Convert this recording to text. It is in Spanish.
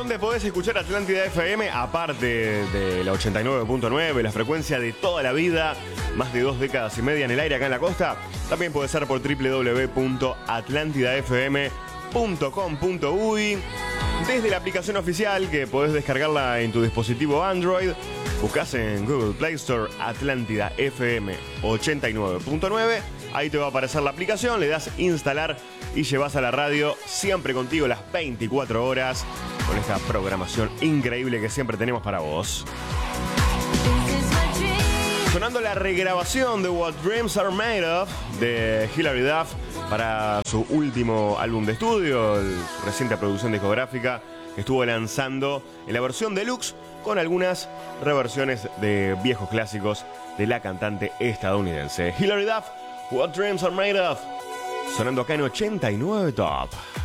donde podés escuchar Atlántida FM, aparte de la 89.9, la frecuencia de toda la vida, más de 2 décadas y media en el aire acá en la costa. También puede ser por www.atlantidafm.com.uy. Desde la aplicación oficial, que podés descargarla en tu dispositivo Android, buscás en Google Play Store Atlántida FM 89.9. Ahí te va a aparecer la aplicación, le das instalar y llevas a la radio siempre contigo las 24 horas con esta programación increíble que siempre tenemos para vos. Sonando la regrabación de What Dreams Are Made Of de Hilary Duff para su último álbum de estudio, su reciente producción discográfica que estuvo lanzando en la versión deluxe con algunas reversiones de viejos clásicos de la cantante estadounidense. Hilary Duff, What Dreams Are Made Of, sonando acá en 89 Top.